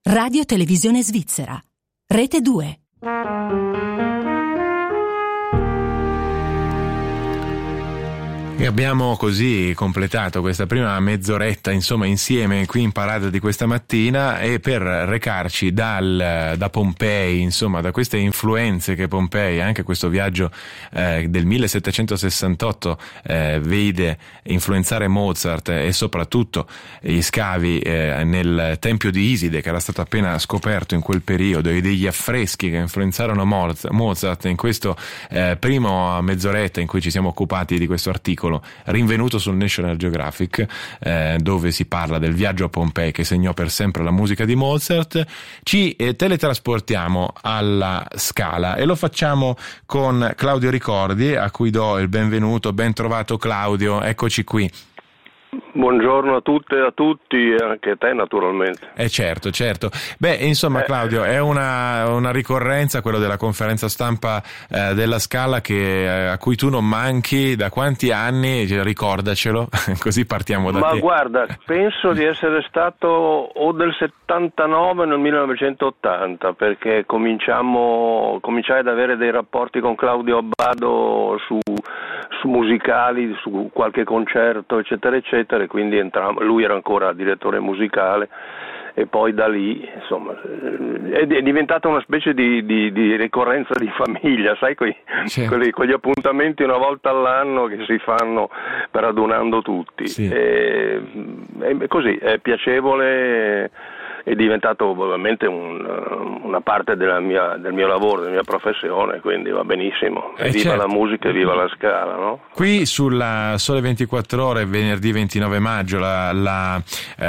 Radio Televisione Svizzera. Rete 2. E abbiamo così completato questa prima mezz'oretta, insomma, insieme qui in parata di questa mattina, e per recarci da Pompei, insomma, da queste influenze che Pompei, anche questo viaggio del 1768 vede influenzare Mozart, e soprattutto gli scavi nel tempio di Iside, che era stato appena scoperto in quel periodo, e degli affreschi che influenzarono Mozart in questo primo mezz'oretta in cui ci siamo occupati di questo articolo rinvenuto sul National Geographic, dove si parla del viaggio a Pompei che segnò per sempre la musica di Mozart. Ci teletrasportiamo alla Scala e lo facciamo con Claudio Ricordi, a cui do il benvenuto. Ben trovato Claudio, eccoci qui. Buongiorno a tutte e a tutti, e anche a te naturalmente. Certo. Beh, insomma Claudio, è una ricorrenza quello della conferenza stampa della Scala a cui tu non manchi da quanti anni? Ricordacelo, così partiamo da te. Ma guarda, penso di essere stato o del 79 o nel 1980, perché cominciai ad avere dei rapporti con Claudio Abbado su musicali, su qualche concerto eccetera eccetera, e quindi lui era ancora direttore musicale, e poi da lì insomma è diventata una specie di ricorrenza di famiglia, sai, quegli appuntamenti una volta all'anno che si fanno per adunando tutti. Sì. E così è piacevole, è diventato ovviamente una parte del mio lavoro, della mia professione, quindi va benissimo. Viva certo. La musica e viva la Scala, no? Qui sulla Sole 24 Ore, venerdì 29 maggio, la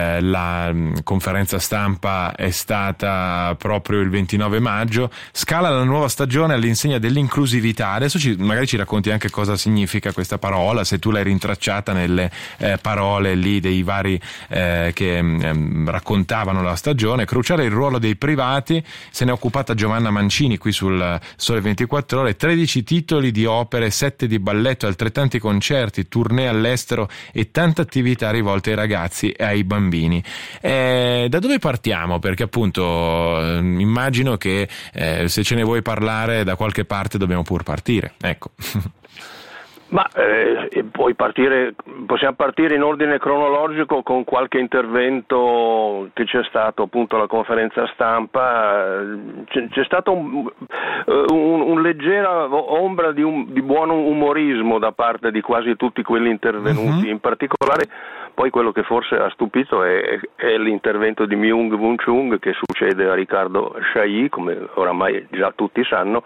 conferenza stampa è stata proprio il 29 maggio. Scala la nuova stagione all'insegna dell'inclusività. Adesso magari ci racconti anche cosa significa questa parola, se tu l'hai rintracciata nelle parole lì dei vari che raccontavano la stagione. Cruciale il ruolo dei privati, se ne è occupata Giovanna Mancini qui sul Sole 24 Ore. 13 titoli di opere, 7 di balletto, altrettanti concerti, tournée all'estero e tante attività rivolte ai ragazzi e ai bambini. Da dove partiamo? Perché appunto immagino che se ce ne vuoi parlare da qualche parte dobbiamo pur partire, ecco. Ma possiamo partire in ordine cronologico con qualche intervento che c'è stato appunto alla conferenza stampa. C'è stato un leggera ombra di buon umorismo da parte di quasi tutti quelli intervenuti, in particolare poi quello che forse ha stupito è l'intervento di Myung-Whun Chung, che succede a Riccardo Chailly, come oramai già tutti sanno,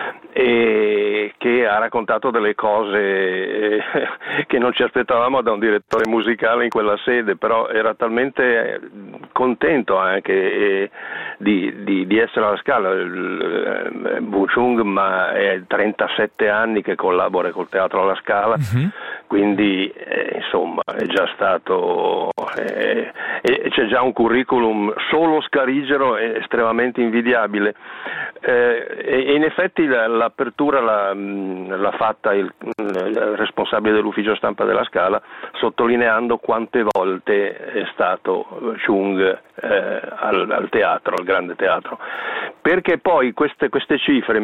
e che ha raccontato delle cose che non ci aspettavamo da un direttore musicale in quella sede, però era talmente contento anche di essere alla Scala. Whun Chung, ma è 37 anni che collabora col Teatro alla Scala, quindi insomma è già stato e c'è già un curriculum solo scarigero e estremamente invidiabile, e in effetti l'apertura l'ha fatta il responsabile dell'ufficio stampa della Scala, sottolineando quante volte è stato Chung al teatro, al grande teatro, perché poi queste cifre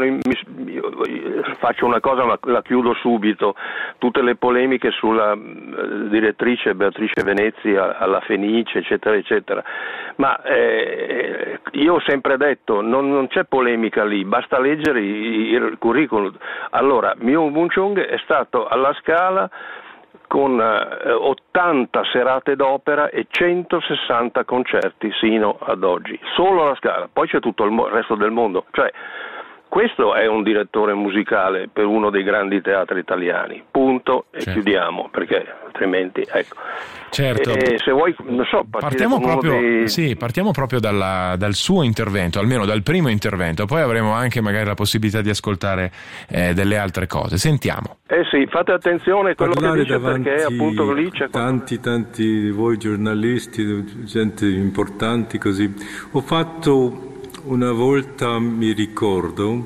faccio una cosa ma la chiudo subito, tutte le polemiche sulla direttrice Beatrice Venezi alla Fenice eccetera eccetera, ma io ho sempre detto non c'è polemica lì, basta leggere il curriculum. Allora, Myung-Whun Chung è stato alla Scala con 80 serate d'opera e 160 concerti sino ad oggi, solo alla Scala, poi c'è tutto il resto del mondo, cioè questo è un direttore musicale per uno dei grandi teatri italiani, punto, e certo. Chiudiamo, perché altrimenti ecco. Certo. Se vuoi, non so, partiamo proprio dal suo intervento, almeno dal primo intervento, poi avremo anche magari la possibilità di ascoltare delle altre cose. Sentiamo. Sì, fate attenzione a quello che dice, perché appunto lì c'è tanti di voi giornalisti, gente importanti così. Ho fatto una volta, mi ricordo,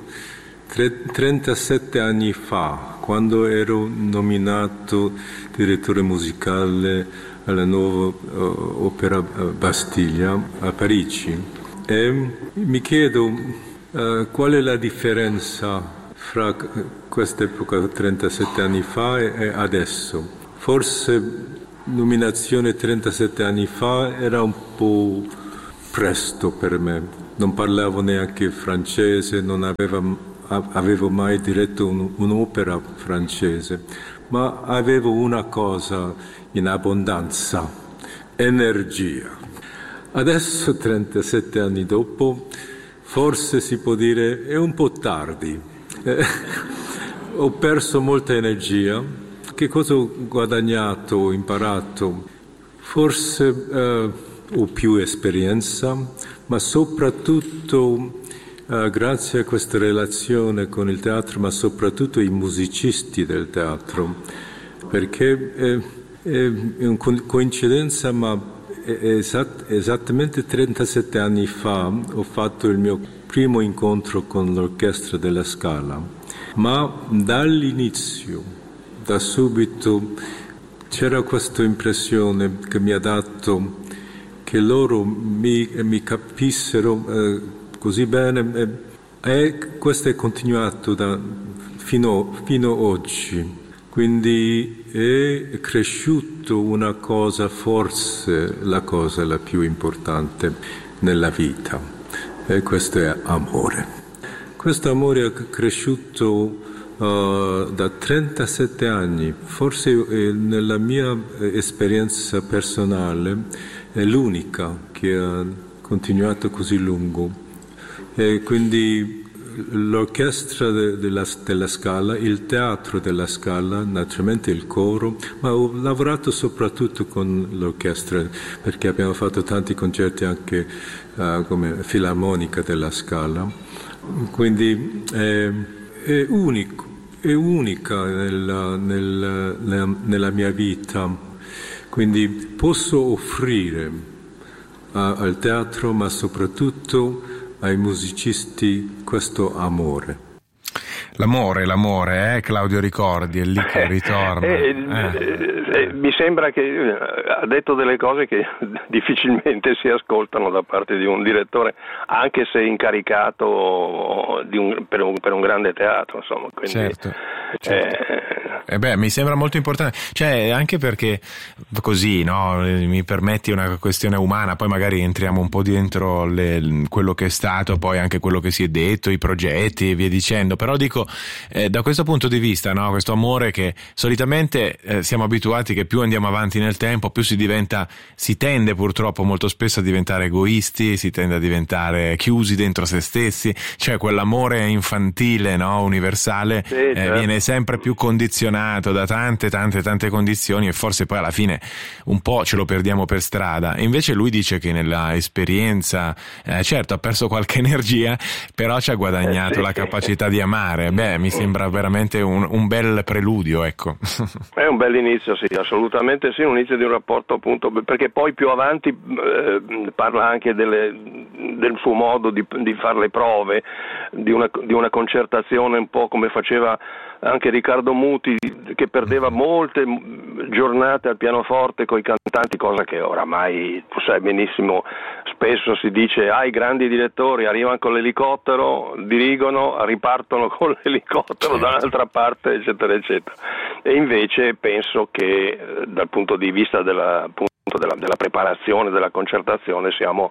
37 anni fa, quando ero nominato direttore musicale alla nuova Opera Bastiglia a Parigi. E mi chiedo qual è la differenza fra quest'epoca 37 anni fa e adesso. Forse l'illuminazione 37 anni fa era un po' presto per me, non parlavo neanche francese, non avevo mai diretto un'opera francese, ma avevo una cosa in abbondanza, energia. Adesso, 37 anni dopo, forse si può dire è un po' tardi. Ho perso molta energia. Che cosa ho guadagnato, ho imparato? Forse ho più esperienza, ma soprattutto grazie a questa relazione con il teatro, ma soprattutto i musicisti del teatro, perché è una coincidenza, ma esattamente 37 anni fa ho fatto il mio primo incontro con l'Orchestra della Scala, ma dall'inizio, da subito, c'era questa impressione che mi ha dato che loro mi capissero così bene e questo è continuato fino oggi. Quindi è cresciuto una cosa, forse la cosa la più importante nella vita, e questo è amore. Questo amore è cresciuto da 37 anni, forse nella mia esperienza personale è l'unica che ha continuato così lungo. E quindi l'orchestra della Scala, il teatro della Scala, naturalmente il coro, ma ho lavorato soprattutto con l'orchestra perché abbiamo fatto tanti concerti anche come Filarmonica della Scala, quindi è unica nella mia vita, quindi posso offrire al teatro, ma soprattutto ai musicisti, questo amore. L'amore, Claudio Ricordi, è lì che ritorna. Mi sembra che ha detto delle cose che difficilmente si ascoltano da parte di un direttore, anche se incaricato per un grande teatro, insomma. Quindi, certo. Mi sembra molto importante, cioè anche perché così, no, mi permetti una questione umana, poi magari entriamo un po' dentro quello che è stato, poi anche quello che si è detto, i progetti e via dicendo, però dico da questo punto di vista, no, questo amore che solitamente siamo abituati che più andiamo avanti nel tempo più si tende purtroppo molto spesso a diventare egoisti, si tende a diventare chiusi dentro se stessi, cioè quell'amore infantile, no, universale, viene sempre più condizionato da tante condizioni e forse poi alla fine un po' ce lo perdiamo per strada. E invece lui dice che nella esperienza certo ha perso qualche energia, però ci ha guadagnato la capacità di amare. Mi sembra veramente un bel preludio, ecco. È un bel inizio, sì, assolutamente sì, un inizio di un rapporto, appunto, perché poi più avanti parla anche del suo modo di fare le prove, di una concertazione un po' come faceva anche Riccardo Muti, che perdeva molte giornate al pianoforte coi cantanti, cosa che oramai tu sai benissimo, spesso si dice i grandi direttori arrivano con l'elicottero, dirigono, ripartono con l'elicottero da un'altra parte, eccetera eccetera. E invece penso che dal punto di vista della preparazione, della concertazione siamo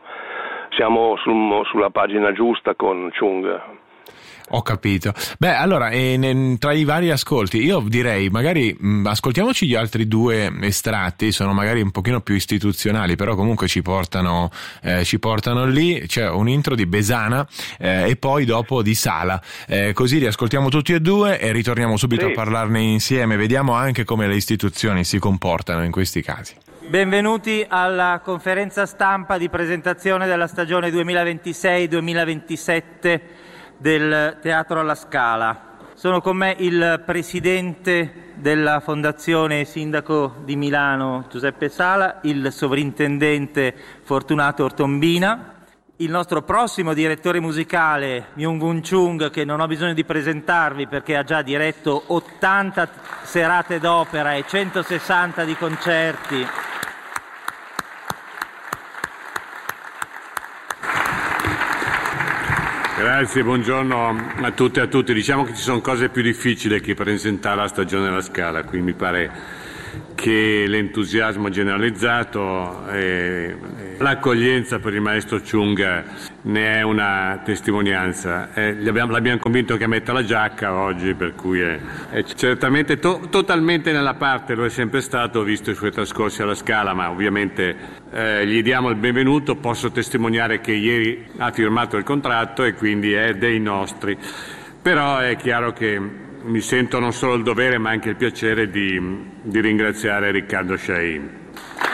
sulla pagina giusta con Chung. Ho capito. Allora, tra i vari ascolti, io direi magari ascoltiamoci gli altri due estratti, sono magari un pochino più istituzionali, però comunque ci portano lì. C'è un intro di Besana e poi dopo di Sala, così li ascoltiamo tutti e due e ritorniamo subito a parlarne insieme, vediamo anche come le istituzioni si comportano in questi casi. Benvenuti alla conferenza stampa di presentazione della stagione 2026-2027 del Teatro alla Scala. Sono con me il presidente della Fondazione Sindaco di Milano Giuseppe Sala, il sovrintendente Fortunato Ortombina, il nostro prossimo direttore musicale Myung-Whun Chung, che non ho bisogno di presentarvi perché ha già diretto 80 serate d'opera e 160 di concerti Grazie, buongiorno a tutte e a tutti. Diciamo che ci sono cose più difficili che presentare la stagione alla Scala, qui mi pare che l'entusiasmo generalizzato e l'accoglienza per il maestro Chung ne è una testimonianza. L'abbiamo convinto che metta la giacca oggi, per cui è certamente totalmente nella parte, lo è sempre stato, visto i suoi trascorsi alla Scala, ma ovviamente gli diamo il benvenuto. Posso testimoniare che ieri ha firmato il contratto e quindi è dei nostri, però è chiaro che mi sento non solo il dovere ma anche il piacere di ringraziare Riccardo Sciain.